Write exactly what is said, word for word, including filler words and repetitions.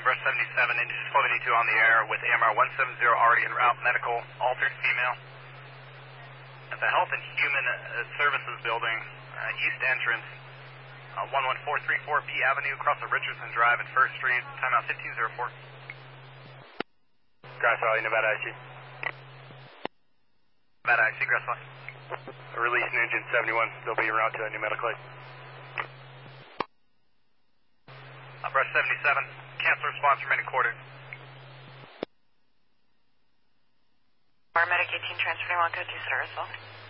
Brush seventy-seven, Indian twelve eighty-two on the air with A M R one seventy already en route, medical, altered female. At the Health and Human Services Building, uh, east entrance, uh, one one four three four B Avenue, across the Richardson Drive and first Street, timeout fifteen oh four. Grass Valley, Nevada I C. Nevada I C, Grass Valley. Releasing engine seventy-one, they'll be en route to New Medical Aid. Uh, Brush seventy-seven, cancel response remaining quartered. Paramedic eighteen transferring one code to Sarasville.